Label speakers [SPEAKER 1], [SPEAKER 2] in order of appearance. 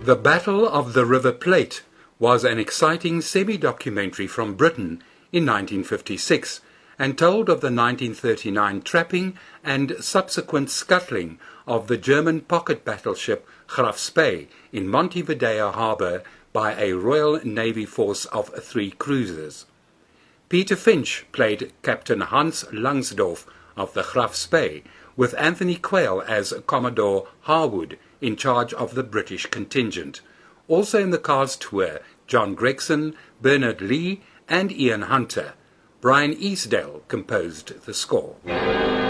[SPEAKER 1] The Battle of the River Plate was an exciting semi-documentary from Britain in 1956 and told of the 1939 trapping and subsequent scuttling of the German pocket battleship Graf Spee in Montevideo Harbour by a Royal Navy force of 3 cruisers. Peter Finch played Captain Hans Langsdorff of the Graf Spee, with Anthony Quayle as Commodore Harwood in charge of the British contingent. Also in the cast were John Gregson, Bernard Lee and Ian Hunter. Brian Easdale composed the score.